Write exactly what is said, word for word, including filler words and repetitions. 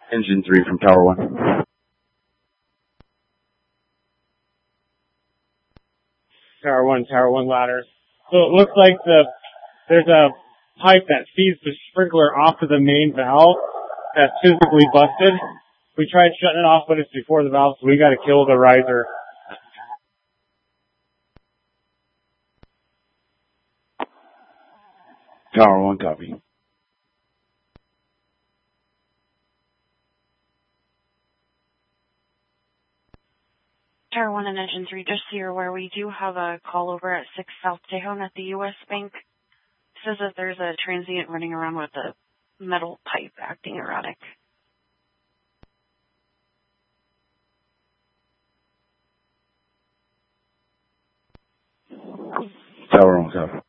Engine three from Tower one. Tower one, Tower one ladder. So it looks like the there's a pipe that feeds the sprinkler off to the main valve that's physically busted. We tried shutting it off, but it's before the valve, so we got to kill the riser. Tower one, copy. Tower one and Engine three, just so you're aware, we do have a call over at six South Tejon at the U S Bank. It says that there's a transient running around with a metal pipe acting erratic. Tower one, copy.